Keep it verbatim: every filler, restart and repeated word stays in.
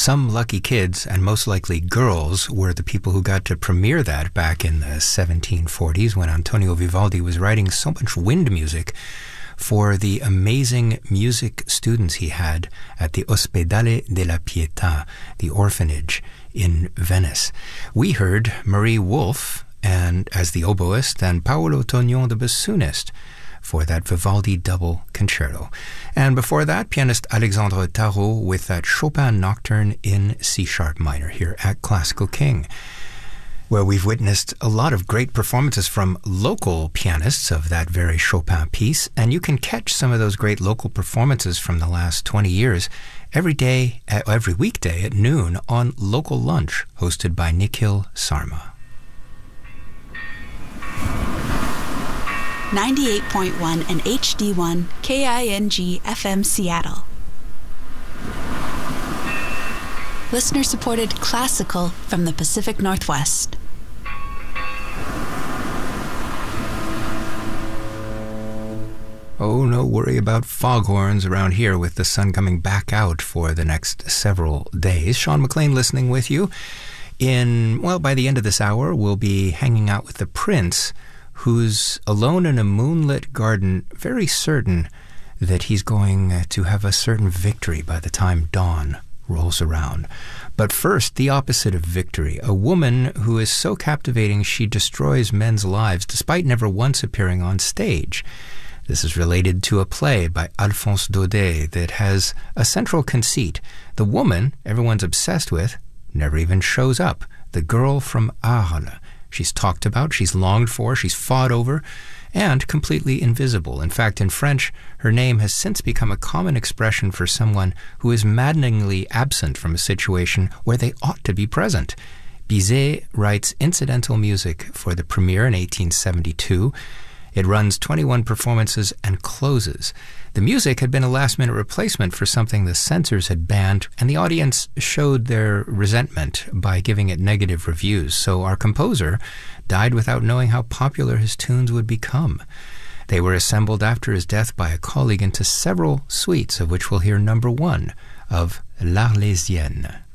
some lucky kids, and most likely girls, were the people who got to premiere that back in the seventeen forties when Antonio Vivaldi was writing so much wind music for the amazing music students he had at the Ospedale della Pietà, the orphanage in Venice. We heard Marie Wolfe and as the oboist and Paolo Tognon the bassoonist for that Vivaldi double concerto. And before that, pianist Alexandre Tarot with that Chopin Nocturne in C-sharp minor here at Classical King, where we've witnessed a lot of great performances from local pianists of that very Chopin piece. And you can catch some of those great local performances from the last twenty years every day, every weekday at noon on Local Lunch, hosted by Nikhil Sarma. ninety-eight point one and H D one K I N G F M Seattle. Listener-supported classical from the Pacific Northwest. Oh, no worry about foghorns around here with the sun coming back out for the next several days. Sean McLean listening with you. In, well, by the end of this hour, we'll be hanging out with the Prince, who's alone in a moonlit garden, very certain that he's going to have a certain victory by the time dawn rolls around. But first, the opposite of victory, a woman who is so captivating she destroys men's lives despite never once appearing on stage. This is related to a play by Alphonse Daudet that has a central conceit. The woman everyone's obsessed with never even shows up, the girl from Arles. She's talked about, she's longed for, she's fought over, and completely invisible. In fact, in French, her name has since become a common expression for someone who is maddeningly absent from a situation where they ought to be present. Bizet writes incidental music for the premiere in eighteen seventy-two. It runs twenty-one performances and closes. The music had been a last-minute replacement for something the censors had banned, and the audience showed their resentment by giving it negative reviews. So our composer died without knowing how popular his tunes would become. They were assembled after his death by a colleague into several suites, of which we'll hear number one of L'Arlésienne.